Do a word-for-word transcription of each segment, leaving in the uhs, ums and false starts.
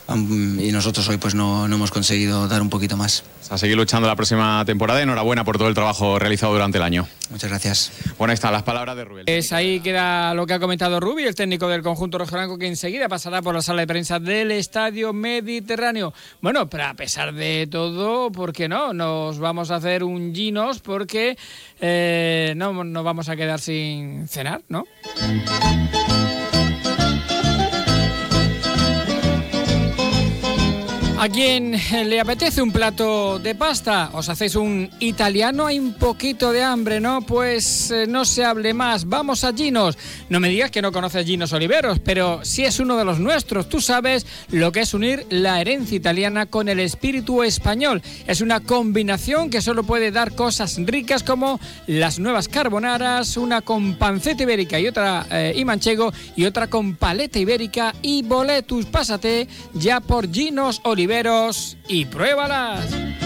y nosotros hoy pues no, no hemos conseguido dar un poquito más. A seguir luchando la próxima temporada. Enhorabuena por todo el trabajo realizado durante el año. Muchas gracias. Bueno, ahí están las palabras de Rubí. Es ahí queda lo que ha comentado Rubí, el técnico del conjunto rojiblanco, que enseguida pasará por la sala de prensa del Estadio Mediterráneo. Bueno, pero a pesar de todo, ¿por qué no? Nos vamos a hacer un ginos porque eh, no nos vamos a quedar sin cenar, ¿no? ¿A quién le apetece un plato de pasta? ¿Os hacéis un italiano? Hay un poquito de hambre, ¿no? Pues eh, no se hable más. Vamos a Ginos. No me digas que no conoces Ginos Oliveros, pero sí es uno de los nuestros. Tú sabes lo que es unir la herencia italiana con el espíritu español. Es una combinación que solo puede dar cosas ricas como las nuevas carbonaras, una con panceta ibérica y otra eh, y manchego, y otra con paleta ibérica y boletus. Pásate ya por Ginos Oliveros y pruébalas.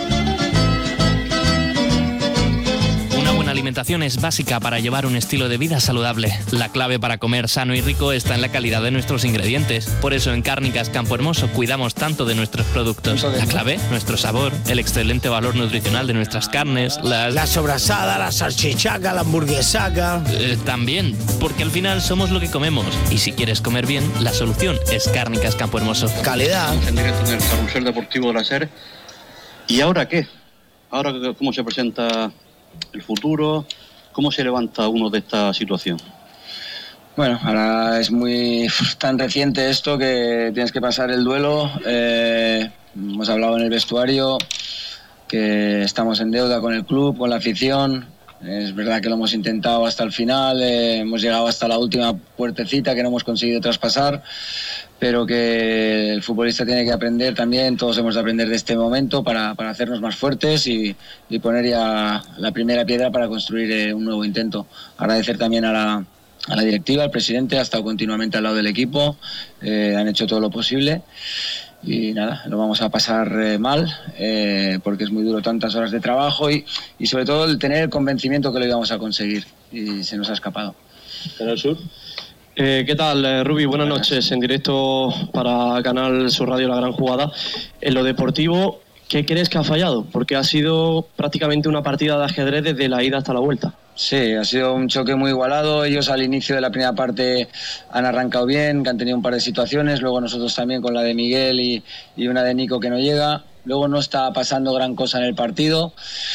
Una buena alimentación es básica para llevar un estilo de vida saludable. La clave para comer sano y rico está en la calidad de nuestros ingredientes. Por eso en Cárnicas Campo Hermoso cuidamos tanto de nuestros productos. La clave, nuestro sabor, el excelente valor nutricional de nuestras carnes, las... La sobrasada, la salchichaca, la hamburguesaca... Eh, también, porque al final somos lo que comemos. Y si quieres comer bien, la solución es Cárnicas Campo Hermoso. Calidad. En directo en el carrusel deportivo de la SER. ¿Y ahora qué? ¿Ahora cómo se presenta el futuro? ¿Cómo se levanta uno de esta situación? Bueno, ahora es muy tan reciente esto que tienes que pasar el duelo. Eh, hemos hablado en el vestuario que estamos en deuda con el club, con la afición. Es verdad que lo hemos intentado hasta el final, eh, hemos llegado hasta la última puertecita que no hemos conseguido traspasar, pero que el futbolista tiene que aprender también, todos hemos de aprender de este momento para, para hacernos más fuertes y, y poner ya la primera piedra para construir eh, un nuevo intento. Agradecer también a la, a la directiva, al presidente, ha estado continuamente al lado del equipo, eh, han hecho todo lo posible. Y nada, lo vamos a pasar eh, mal, eh, porque es muy duro tantas horas de trabajo y, y sobre todo el tener el convencimiento que lo íbamos a conseguir, y se nos ha escapado. Canal Sur. Eh, ¿Qué tal, eh, Rubí? Buenas noches, en directo para Canal Sur Radio La Gran Jugada. En lo deportivo, ¿qué crees que ha fallado? Porque ha sido prácticamente una partida de ajedrez desde la ida hasta la vuelta. Sí, ha sido un choque muy igualado. Ellos al inicio de la primera parte han arrancado bien, que han tenido un par de situaciones, luego nosotros también con la de Miguel y, y una de Nico que no llega. Luego no está pasando gran cosa en el partido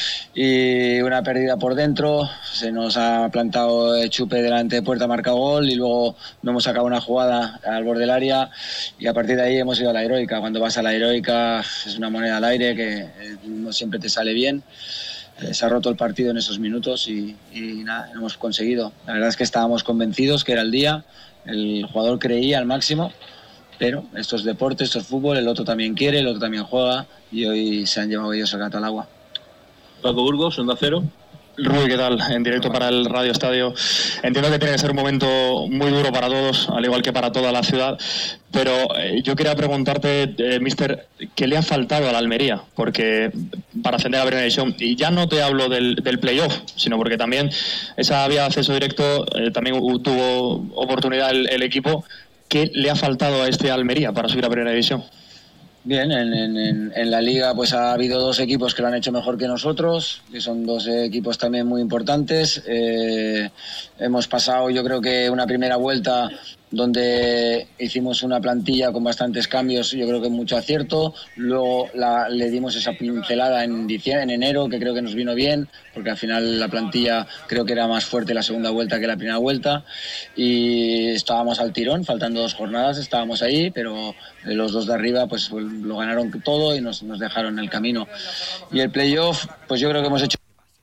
y una pérdida por dentro. Se nos ha plantado Chupe delante de puerta, ha marcado gol y luego no hemos sacado una jugada al borde del área y a partir de ahí hemos ido a la heroica. Cuando vas a la heroica es una moneda al aire que no siempre te sale bien. Se ha roto el partido en esos minutos y, y nada, lo hemos conseguido. La verdad es que estábamos convencidos que era el día, el jugador creía al máximo, pero esto es deporte, esto es fútbol, el otro también quiere, el otro también juega y hoy se han llevado ellos el gato al agua. Paco Burgos, Onda Cero. Rubí, ¿qué tal? En directo para el Radio Estadio. Entiendo que tiene que ser un momento muy duro para todos, al igual que para toda la ciudad, pero eh, yo quería preguntarte, eh, mister, ¿qué le ha faltado a la Almería? Porque para ascender a la primera división, y ya no te hablo del, del playoff, sino porque también esa vía de acceso directo, eh, también tuvo oportunidad el, el equipo. ¿Qué le ha faltado a este Almería para subir a primera división? Bien, en, en, en la Liga pues ha habido dos equipos que lo han hecho mejor que nosotros, que son dos equipos también muy importantes. Eh, hemos pasado, yo creo que una primera vuelta donde hicimos una plantilla con bastantes cambios, yo creo que mucho acierto. Luego la, le dimos esa pincelada en diciembre, en enero, que creo que nos vino bien, porque al final la plantilla creo que era más fuerte la segunda vuelta que la primera vuelta. Y estábamos al tirón, faltando dos jornadas, estábamos ahí, pero los dos de arriba pues lo ganaron todo y nos, nos dejaron el camino. Y el playoff, pues yo creo que hemos hecho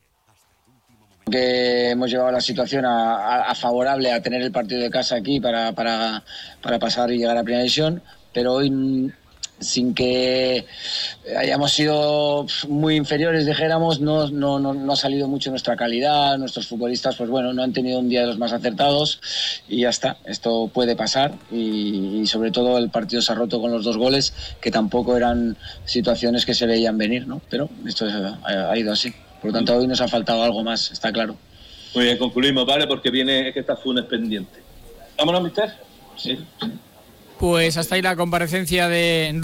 que hemos llevado la situación a, a, a favorable a tener el partido de casa aquí para, para, para pasar y llegar a primera división, pero hoy sin que hayamos sido muy inferiores, dijéramos, no, no, no, no ha salido mucho nuestra calidad. Nuestros futbolistas pues bueno, no han tenido un día de los más acertados y ya está, esto puede pasar y, y sobre todo el partido se ha roto con los dos goles que tampoco eran situaciones que se veían venir, ¿no? Pero esto ha, ha ido así. Por lo tanto, hoy nos ha faltado algo más, está claro. Muy bien, concluimos, ¿vale? Porque viene, es que está Funes pendiente. ¿Vámonos, mister? Sí. Pues hasta ahí la comparecencia de